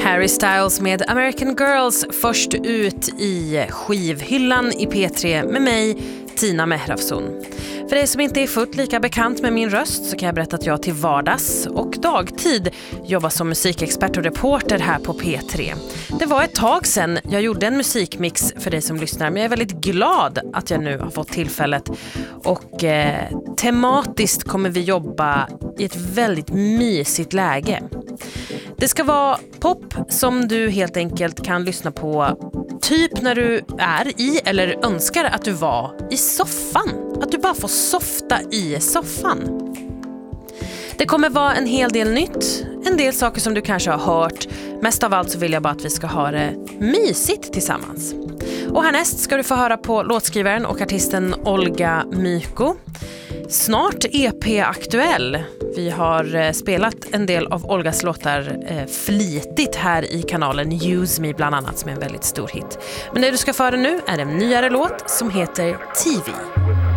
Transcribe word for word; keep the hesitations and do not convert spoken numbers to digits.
Harry Styles med American Girls först ut i skivhyllan i P tre med mig, Tina Mehrafson. För dig som inte är fullt lika bekant med min röst så kan jag berätta att jag till vardags och dagtid jobbar som musikexpert och reporter här på P tre. Det var ett tag sedan jag gjorde en musikmix för dig som lyssnar, men jag är väldigt glad att jag nu har fått tillfället. Och eh, tematiskt kommer vi jobba i ett väldigt mysigt läge. Det ska vara pop som du helt enkelt kan lyssna på typ när du är i eller önskar att du var i soffan. Att du bara får softa i soffan. Det kommer vara en hel del nytt, en del saker som du kanske har hört. Mest av allt så vill jag bara att vi ska ha det mysigt tillsammans. Och härnäst ska du få höra på låtskrivaren och artisten Olga Myko. Snart E P-aktuell. Vi har spelat en del av Olgas låtar eh, flitigt här i kanalen Use Me bland annat, som är en väldigt stor hit. Men det du ska föra nu är en nyare låt som heter T V.